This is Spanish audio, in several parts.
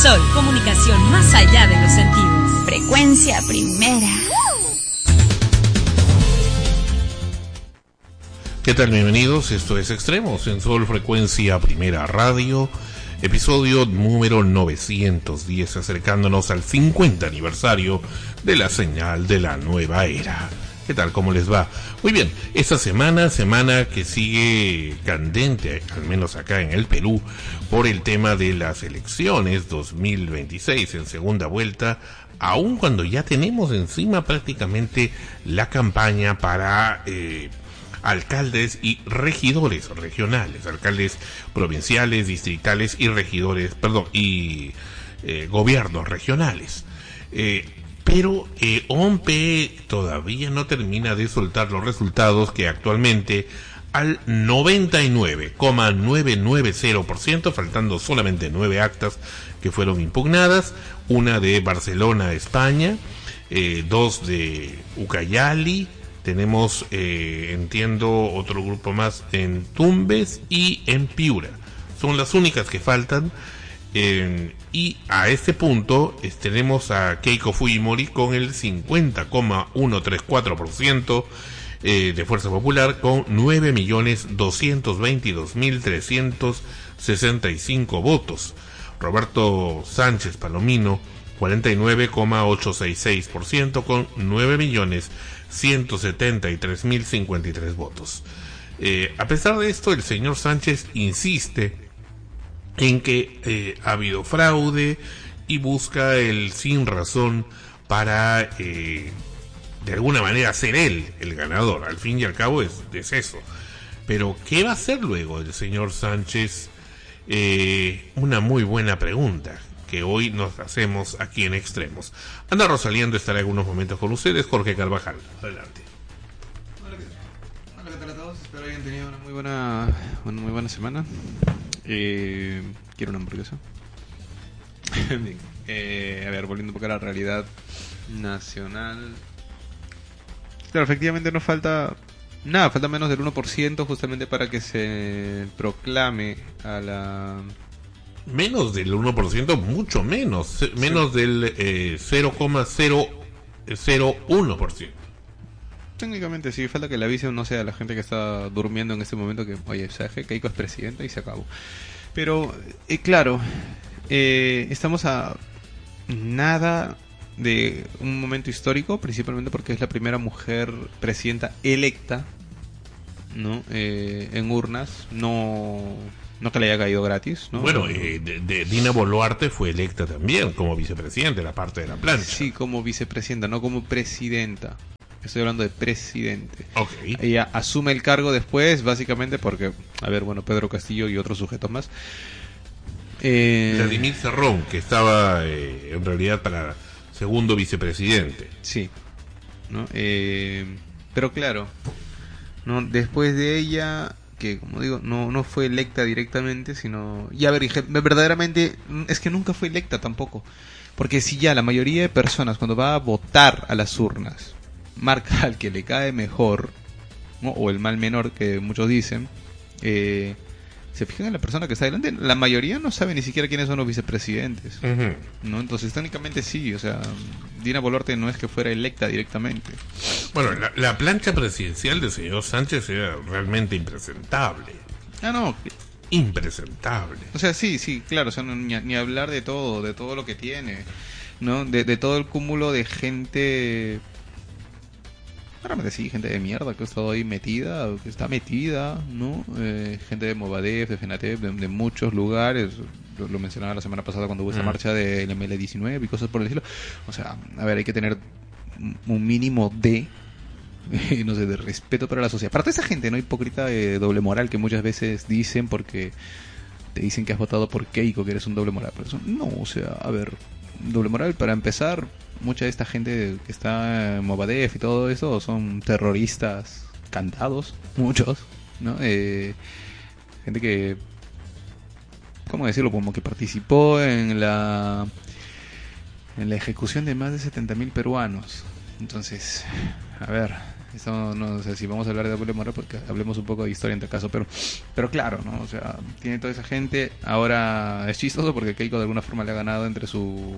Sol, comunicación más allá de los sentidos. Frecuencia primera. ¿Qué tal? Bienvenidos, esto es Extremos en Sol Frecuencia Primera Radio, episodio número 910, acercándonos al 50 aniversario de la señal de la nueva era. ¿Qué tal? ¿Cómo les va? Muy bien, esta semana que sigue candente, al menos acá en el Perú, por el tema de las elecciones 2026 en segunda vuelta, aun cuando ya tenemos encima prácticamente la campaña para alcaldes y regidores regionales, alcaldes provinciales, distritales y regidores, gobiernos regionales. Pero OMP todavía no termina de soltar los resultados que actualmente al 99,990%, faltando solamente 9 actas que fueron impugnadas, una de Barcelona, España, 2 de Ucayali, tenemos, entiendo, otro grupo más en Tumbes y en Piura. Son las únicas que faltan. Y a este punto tenemos a Keiko Fujimori con el 50,134% de Fuerza Popular, con 9.222.365 votos. Roberto Sánchez Palomino, 49,866%, con 9.173.053 votos. A pesar de esto, el señor Sánchez insiste en que ha habido fraude y busca el sin razón para de alguna manera ser él el ganador. Al fin y al cabo es eso. Pero ¿qué va a hacer luego el señor Sánchez? Una muy buena pregunta que hoy nos hacemos aquí en Extremos. Ana Rosaliendo estará en algunos momentos con ustedes. Jorge Carvajal, adelante. Hola, ¿qué tal a todos? Espero hayan tenido una muy buena semana. Quiero una hamburguesa. Bien. A ver, volviendo un poco a la realidad nacional. Claro, efectivamente no falta nada, falta menos del 1% justamente para que se proclame a la... Menos del 1%, mucho menos, menos del 0,001%. Técnicamente sí, falta que le avisen, no sé, a la gente que está durmiendo en este momento que, oye, ¿sabes qué? Keiko es presidenta y se acabó. Pero, claro, estamos a nada de un momento histórico, principalmente porque es la primera mujer presidenta electa, ¿no? En urnas, no que le haya caído gratis, ¿no? Bueno, Dina Boluarte fue electa también como vicepresidenta, la parte de la plancha. Sí, como vicepresidenta, no como presidenta. Estoy hablando de presidente. Okay. Ella asume el cargo después, básicamente porque, a ver, bueno, Pedro Castillo y otros sujetos más. Vladimir Cerrón, que estaba en realidad para segundo vicepresidente. Sí, ¿no? Pero claro, no, después de ella, que como digo, no fue electa directamente, sino... Y a ver, verdaderamente, es que nunca fue electa tampoco. Porque si ya la mayoría de personas cuando va a votar a las urnas marca al que le cae mejor, ¿no? O el mal menor que muchos dicen, se fijan en la persona que está delante. La mayoría no sabe ni siquiera quiénes son los vicepresidentes, ¿no? Entonces técnicamente sí, o sea, Dina Boluarte no es que fuera electa directamente. Bueno, la plancha presidencial del señor Sánchez era realmente impresentable. No, impresentable. O sea, sí, claro, o sea, ni hablar de todo lo que tiene, ¿no? De todo el cúmulo de gente... Realmente sí, gente de mierda que ha estado ahí metida, que está metida, ¿no? Gente de Movadef, de FENATEP, de muchos lugares. Lo mencionaba la semana pasada cuando hubo esa marcha del ML19 y cosas por el estilo. O sea, a ver, hay que tener un mínimo de, no sé, de respeto para la sociedad. Aparte de esa gente, ¿no? Hipócrita, doble moral que muchas veces dicen porque te dicen que has votado por Keiko, que eres un doble moral. Pero eso, no, o sea, a ver, doble moral, para empezar... Mucha de esta gente que está en Movadef y todo eso son terroristas cantados, muchos, ¿no? Gente que, ¿cómo decirlo? Como que participó en la ejecución de más de 70.000 peruanos. Entonces, a ver, Eso no sé si vamos a hablar de doble moral, porque hablemos un poco de historia en tal caso, pero claro, ¿no? O sea, tiene toda esa gente. Ahora es chistoso porque Keiko de alguna forma le ha ganado entre su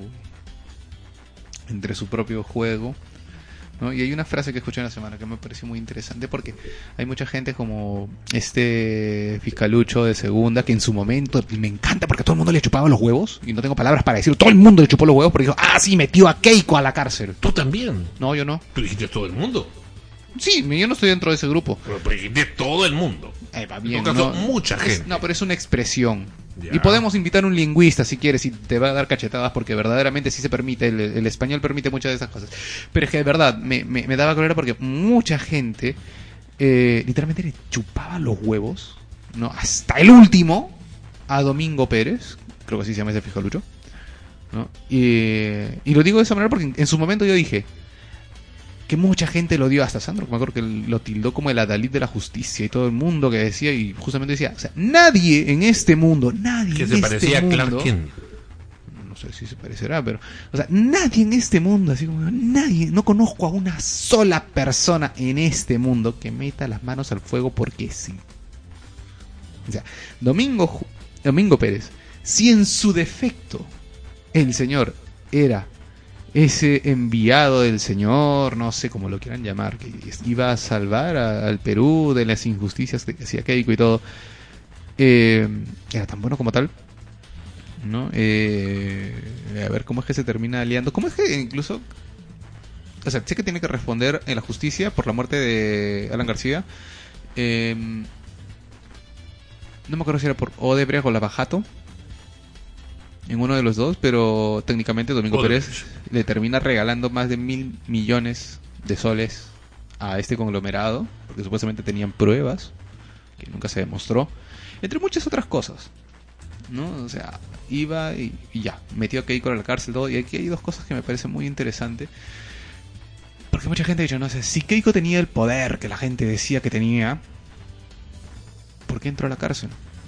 propio juego, ¿no? Y hay una frase que escuché en la semana que me pareció muy interesante, porque hay mucha gente como este fiscalucho de segunda, que en su momento me encanta porque todo el mundo le chupaba los huevos, y no tengo palabras para decir, todo el mundo le chupó los huevos porque dijo, sí, metió a Keiko a la cárcel. ¿Tú también? No, yo no. ¿Tú dijiste todo el mundo? Sí, yo no estoy dentro de ese grupo. Pero dijiste todo el mundo. Va bien, en todo caso, mucha gente. No, pero es una expresión. Ya. Y podemos invitar a un lingüista si quieres, y te va a dar cachetadas, porque verdaderamente sí se permite, el español permite muchas de esas cosas. Pero es que de verdad me daba cólera porque mucha gente literalmente le chupaba los huevos, ¿no? Hasta el último a Domingo Pérez, creo que así se llama ese fiscalucho, ¿no? Y lo digo de esa manera porque en su momento yo dije que mucha gente lo dio, hasta Sandro, me acuerdo que lo tildó como el adalid de la justicia, y todo el mundo que decía, y justamente decía, o sea, nadie en este mundo, nadie que en se este parecía mundo, a Clark Kent. no sé si se parecerá, pero, o sea, nadie en este mundo, así como nadie, no conozco a una sola persona en este mundo que meta las manos al fuego porque sí. O sea, Domingo Pérez, si en su defecto el señor era ese enviado del señor, no sé cómo lo quieran llamar, que iba a salvar al Perú de las injusticias que hacía Keiko y todo, era tan bueno como tal, ¿no? A ver cómo es que se termina liando, cómo es que incluso, o sea, sé que tiene que responder en la justicia por la muerte de Alan García, no me acuerdo si era por Odebrecht o Lavajato, en uno de los dos, pero técnicamente Domingo Pérez le termina regalando más de 1.000 millones de soles a este conglomerado, porque supuestamente tenían pruebas que nunca se demostró, entre muchas otras cosas, ¿no? O sea, iba y ya, metió a Keiko a la cárcel, todo. Y aquí hay dos cosas que me parecen muy interesantes, porque mucha gente ha dicho, no sé, si Keiko tenía el poder que la gente decía que tenía, ¿por qué entró a la cárcel?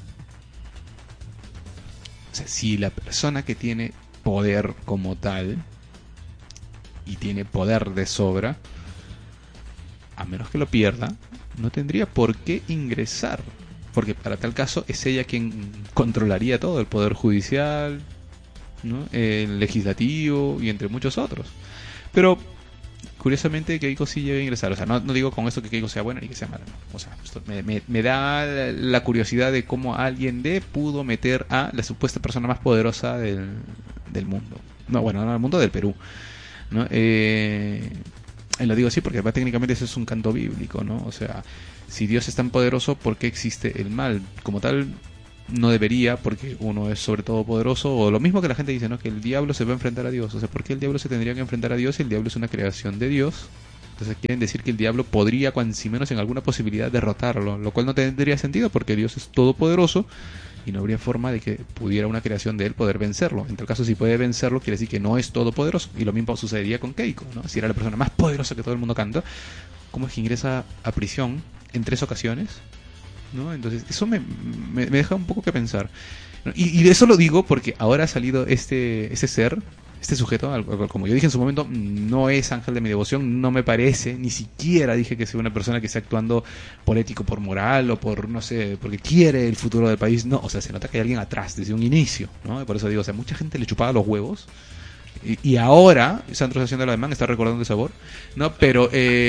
O sea, si la persona que tiene poder como tal, y tiene poder de sobra, a menos que lo pierda, no tendría por qué ingresar, porque para tal caso es ella quien controlaría todo, el poder judicial, ¿no? El legislativo y entre muchos otros. Pero curiosamente Keiko sí llega a ingresar. O sea, no digo con esto que Keiko sea buena ni que sea mala, no. O sea, esto me da la curiosidad de cómo alguien pudo meter a la supuesta persona más poderosa del mundo. No, bueno, no del mundo, del Perú, ¿no? Lo digo así porque técnicamente eso es un canto bíblico, ¿no? O sea, si Dios es tan poderoso, ¿por qué existe el mal? Como tal, no debería, porque uno es sobre todo poderoso, o lo mismo que la gente dice, ¿no? Que el diablo se va a enfrentar a Dios. O sea, ¿por qué el diablo se tendría que enfrentar a Dios si el diablo es una creación de Dios? Entonces quieren decir que el diablo podría, cuando si menos en alguna posibilidad, derrotarlo, lo cual no tendría sentido porque Dios es todopoderoso y no habría forma de que pudiera una creación de él poder vencerlo. En tal caso, si puede vencerlo, quiere decir que no es todopoderoso. Y lo mismo sucedería con Keiko, ¿no? Si era la persona más poderosa que todo el mundo canta, ¿cómo es que ingresa a prisión en 3 ocasiones? ¿No? Entonces eso me deja un poco que pensar, ¿no? Y eso lo digo porque ahora ha salido este ser, este sujeto, como yo dije en su momento, no es ángel de mi devoción, no me parece, ni siquiera dije que sea una persona que esté actuando por ético, por moral o por, no sé, porque quiere el futuro del país. No, o sea, se nota que hay alguien atrás desde un inicio, ¿no? Y por eso digo, o sea, mucha gente le chupaba los huevos y ahora, Sandro está haciendo el ademán, está recordando el sabor, ¿no? Pero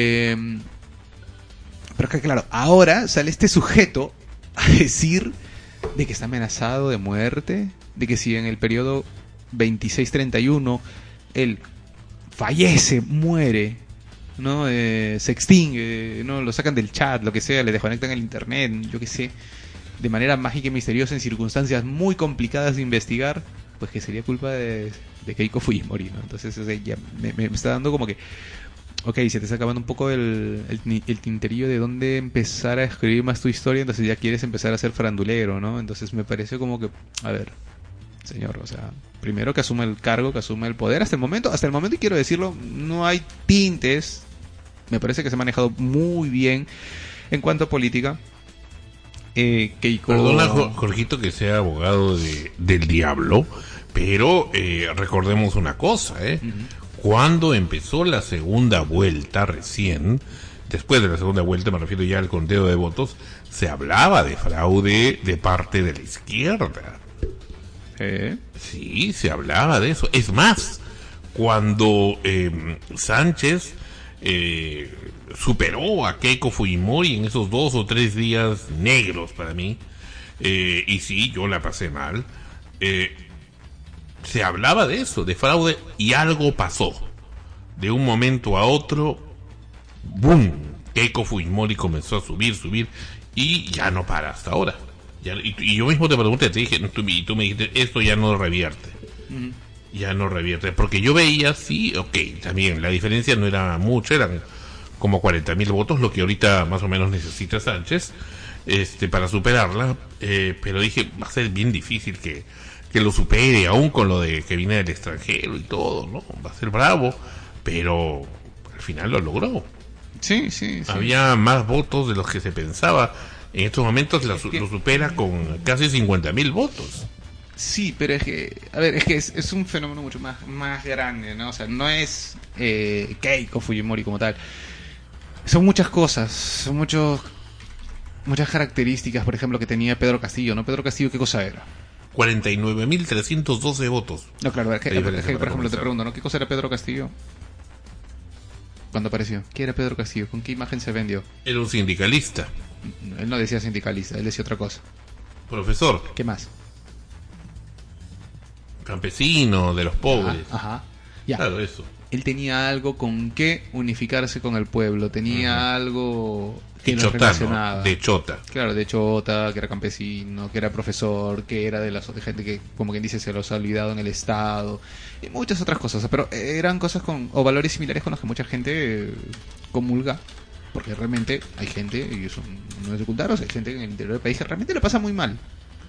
que claro, ahora sale este sujeto a decir de que está amenazado de muerte, de que si en el periodo 26-31 él fallece, muere, ¿no? Se extingue, ¿no? Lo sacan del chat, lo que sea, le desconectan el internet, yo qué sé, de manera mágica y misteriosa en circunstancias muy complicadas de investigar, pues que sería culpa de Keiko Fujimori, ¿no? Entonces, o sea, ya me está dando como que ok, se te está acabando un poco el tinterillo de dónde empezar a escribir más tu historia, entonces ya quieres empezar a ser farandulero, ¿no? Entonces me parece como que, a ver, señor, o sea, primero que asuma el cargo, que asuma el poder. Hasta el momento, y quiero decirlo, no hay tintes. Me parece que se ha manejado muy bien en cuanto a política. Keiko... Perdona, Jorgito, que sea abogado del diablo, pero recordemos una cosa, ¿eh? Uh-huh. Cuando empezó la segunda vuelta recién, después de la segunda vuelta, me refiero ya al conteo de votos, se hablaba de fraude de parte de la izquierda. Sí, se hablaba de eso. Es más, cuando Sánchez superó a Keiko Fujimori en esos 2 o 3 días negros para mí, y sí, yo la pasé mal, se hablaba de eso, de fraude, y algo pasó. De un momento a otro, ¡boom! Keiko Fujimori comenzó a subir, y ya no para hasta ahora. Y yo mismo te pregunté, te dije, y tú me dijiste, esto ya no revierte. Ya no revierte, porque yo veía, sí, ok, también la diferencia no era mucho, eran como 40.000 votos, lo que ahorita más o menos necesita Sánchez para superarla, pero dije, va a ser bien difícil que lo supere, aún con lo de que viene del extranjero y todo, ¿no? Va a ser bravo, pero al final lo logró. Sí. Había más votos de los que se pensaba. En estos momentos lo supera con casi 50.000 votos. Sí, pero es que, a ver, es un fenómeno mucho más grande, ¿no? O sea, no es Keiko Fujimori como tal. Son muchas cosas, son muchas características, por ejemplo, que tenía Pedro Castillo, ¿no? Pedro Castillo, ¿qué cosa era? 49.312 votos. No, claro, por ejemplo, te pregunto, ¿no? ¿Qué cosa era Pedro Castillo cuando apareció? ¿Qué era Pedro Castillo? ¿Con qué imagen se vendió? Era un sindicalista. Él no decía sindicalista, él decía otra cosa. Profesor. ¿Qué más? Campesino, de los pobres. Ajá. Ya. Claro, eso. Él tenía algo con que unificarse con el pueblo, tenía algo que lo relacionaba. De chota. Claro, de chota, que era campesino, que era profesor, que era de gente que, como quien dice, se los ha olvidado en el Estado, y muchas otras cosas, pero eran cosas o valores similares con los que mucha gente comulga, porque realmente hay gente, y eso no es ocultaros, hay gente en el interior del país que realmente le pasa muy mal.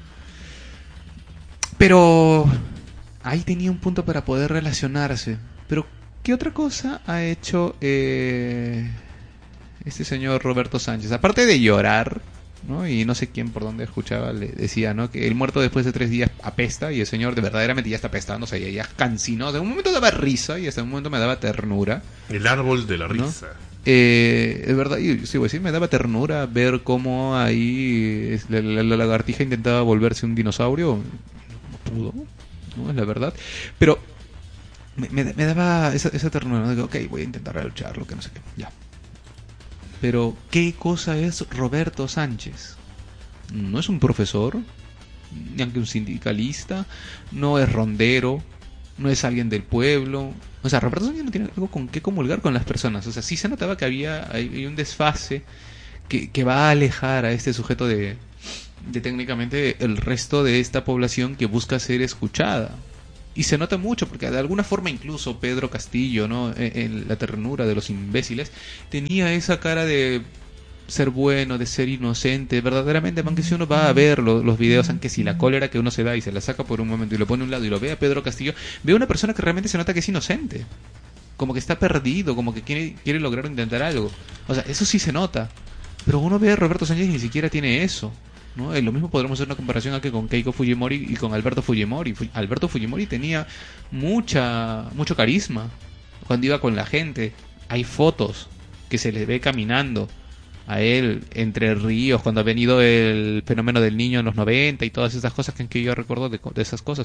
Pero ahí tenía un punto para poder relacionarse. Pero ¿qué otra cosa ha hecho este señor Roberto Sánchez? Aparte de llorar, ¿no? Y no sé quién por dónde escuchaba, le decía, ¿no? Que el muerto después de 3 días apesta, y el señor de verdaderamente ya está apestando, o sea, ya cansinó. De un momento daba risa y hasta un momento me daba ternura. El árbol de la risa. ¿No? Es verdad, yo sí voy a decir, me daba ternura ver cómo ahí la lagartija intentaba volverse un dinosaurio. No pudo, ¿no? Es la verdad. Pero me daba esa ternura, ¿no? Digo, ok, voy a intentar lucharlo, que no sé qué, ya. Pero, ¿qué cosa es Roberto Sánchez? No es un profesor, ni aunque un sindicalista, no es rondero, no es alguien del pueblo. O sea, Roberto Sánchez no tiene algo con qué comulgar con las personas. O sea, sí se notaba que hay un desfase que va a alejar a este sujeto de técnicamente el resto de esta población que busca ser escuchada. Y se nota mucho, porque de alguna forma incluso Pedro Castillo, ¿no? En la ternura de los imbéciles, tenía esa cara de ser bueno, de ser inocente, verdaderamente, aunque si uno va a ver los videos, aunque si la cólera que uno se da y se la saca por un momento y lo pone a un lado y lo ve a Pedro Castillo, ve a una persona que realmente se nota que es inocente, como que está perdido, como que quiere lograr intentar algo. O sea, eso sí se nota, pero uno ve a Roberto Sánchez y ni siquiera tiene eso, ¿no? Lo mismo podremos hacer una comparación aquí con Keiko Fujimori y con Alberto Fujimori. Alberto Fujimori tenía mucho carisma cuando iba con la gente. Hay fotos que se le ve caminando a él entre ríos cuando ha venido el fenómeno del niño en los 90 y todas esas cosas que yo recuerdo de esas cosas.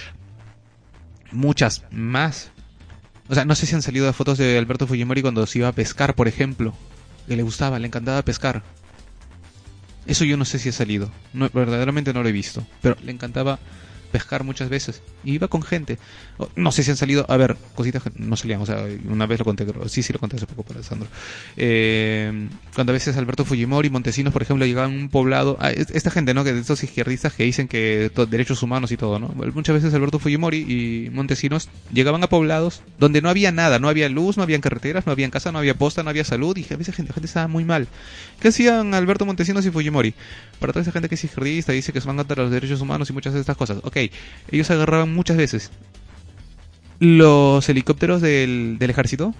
Muchas más. O sea, no sé si han salido fotos de Alberto Fujimori cuando se iba a pescar, por ejemplo, que le encantaba pescar. Eso yo no sé si ha salido, no, verdaderamente no lo he visto, pero le encantaba pescar muchas veces y iba con gente. No sé si han salido, a ver, cositas que no salían, o sea, una vez lo conté, sí lo conté hace poco para Sandro. Cuando a veces Alberto Fujimori y Montesinos, por ejemplo, llegaban a un poblado, esta gente, ¿no? Que de estos izquierdistas que dicen que derechos humanos y todo, ¿no? Muchas veces Alberto Fujimori y Montesinos llegaban a poblados donde no había nada, no había luz, no había carreteras, no había casa, no había posta, no había salud, y a veces la gente estaba muy mal. ¿Qué hacían Alberto Montesinos y Fujimori? Para toda esa gente que es izquierdista, dice que se van contra los derechos humanos y muchas de estas cosas. Ok, ellos agarraban muchas veces los helicópteros del ejército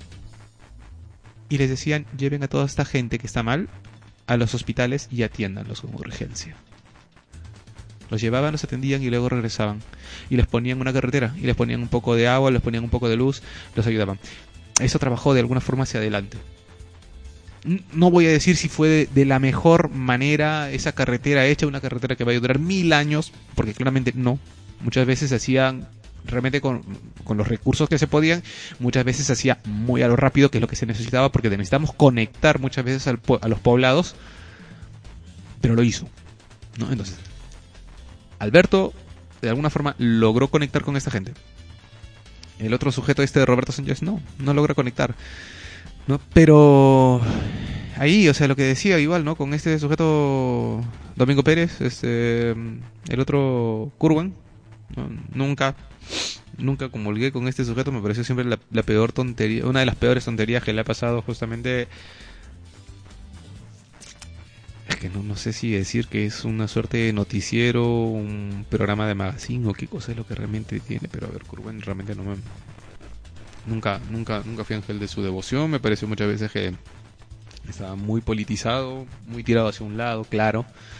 y les decían, lleven a toda esta gente que está mal a los hospitales y atiéndanlos con urgencia. Los llevaban, los atendían y luego regresaban. Y les ponían una carretera, y les ponían un poco de agua, les ponían un poco de luz, los ayudaban. Eso trabajó de alguna forma hacia adelante. No voy a decir si fue de la mejor manera esa carretera hecha, una carretera que va a durar 1000 años, porque claramente no. Muchas veces se hacían realmente con los recursos que se podían, muchas veces se hacía muy a lo rápido, que es lo que se necesitaba, porque necesitamos conectar muchas veces a los poblados, pero lo hizo, ¿no? Entonces, Alberto de alguna forma logró conectar con esta gente. El otro sujeto de Roberto Sánchez no logra conectar, ¿no? Pero ahí, o sea, lo que decía igual, ¿no? Con este sujeto Domingo Pérez, el otro Curwen, ¿no? Nunca comulgué con este sujeto, me pareció siempre la peor tontería, una de las peores tonterías que le ha pasado justamente. Es que no sé si decir que es una suerte de noticiero, un programa de magazine o qué cosa es lo que realmente tiene, pero a ver, Curwen realmente no me... Nunca fui ángel de su devoción, me pareció muchas veces que estaba muy politizado, muy tirado hacia un lado, claro.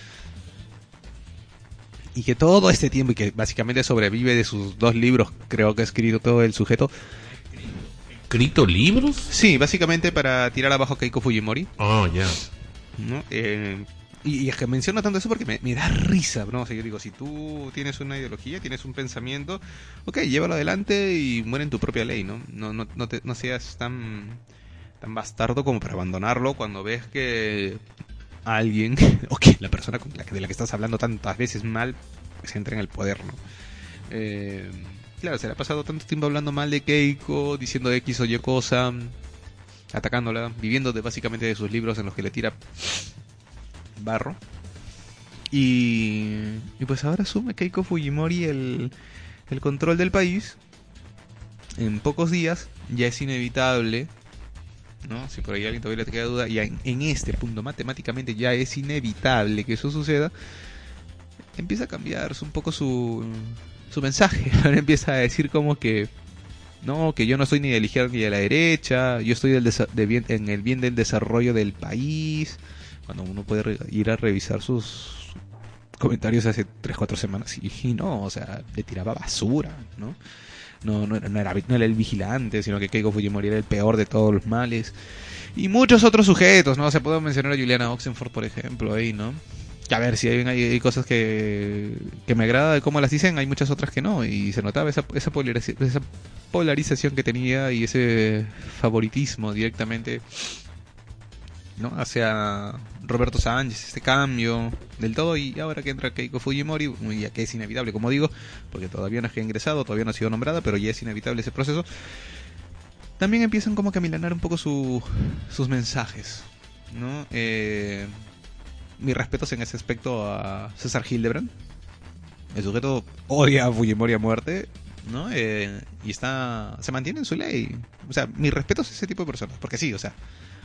Y que todo este tiempo, y que básicamente sobrevive de sus 2 libros, creo que ha escrito todo el sujeto. ¿Escrito libros? Sí, básicamente para tirar abajo a Keiko Fujimori. Ah, ya. ¿No? Y es que menciono tanto eso porque me da risa, ¿no? O sea, yo digo, si tú tienes una ideología, tienes un pensamiento, ok, llévalo adelante y muere en tu propia ley, ¿no? No seas tan bastardo como para abandonarlo cuando ves que alguien, o que la persona de la que estás hablando tantas veces mal, se entra en el poder, ¿no? Claro, se le ha pasado tanto tiempo hablando mal de Keiko, diciendo X o Y cosa, atacándola, viviendo básicamente de sus libros en los que le tira barro. Y pues ahora asume Keiko Fujimori el control del país. En pocos días ya es inevitable, ¿no? Si por ahí alguien todavía te queda duda, ya en este punto matemáticamente ya es inevitable que eso suceda. Empieza a cambiar un poco su mensaje. Ahora empieza a decir como que no, que yo no soy ni de la izquierda ni de la derecha, yo estoy en el bien del desarrollo del país. Cuando uno puede ir a revisar sus comentarios hace 3-4 semanas y no, o sea, le tiraba basura, ¿no? No era el vigilante, sino que Keiko Fujimori era el peor de todos los males. Y muchos otros sujetos, ¿no? O sea, puedo mencionar a Juliana Oxenford, por ejemplo, ahí, ¿no? Que a ver, si hay cosas que me agrada de cómo las dicen, hay muchas otras que no. Y se notaba esa polarización que tenía y ese favoritismo directamente, ¿no? Hacia Roberto Sánchez, este cambio del todo. Y ahora que entra Keiko Fujimori, ya que es inevitable, como digo, porque todavía no es que ha ingresado, todavía no ha sido nombrada, pero ya es inevitable ese proceso. También empiezan como que a milanar un poco sus mensajes, ¿no? Mis respetos en ese aspecto a César Hildebrand. El sujeto odia a Fujimori a muerte, ¿no? Y se mantiene en su ley. O sea, mis respetos a ese tipo de personas, porque sí, o sea,